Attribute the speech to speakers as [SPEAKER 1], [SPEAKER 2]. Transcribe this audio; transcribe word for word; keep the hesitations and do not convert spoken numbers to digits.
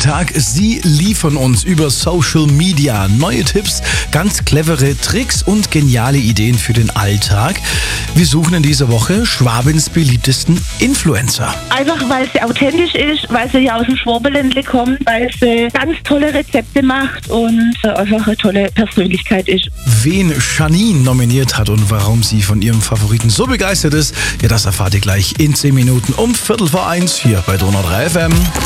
[SPEAKER 1] Tag. Sie liefern uns über Social Media neue Tipps, ganz clevere Tricks und geniale Ideen für den Alltag. Wir suchen in dieser Woche Schwabens beliebtesten Influencer.
[SPEAKER 2] Einfach weil sie authentisch ist, weil sie ja aus dem Schwabenländle kommt, weil sie ganz tolle Rezepte macht und einfach eine tolle Persönlichkeit ist.
[SPEAKER 1] Wen Janine nominiert hat und warum sie von ihrem Favoriten so begeistert ist, ja, das erfahrt ihr gleich in zehn Minuten um Viertel vor eins hier bei Donau drei F M.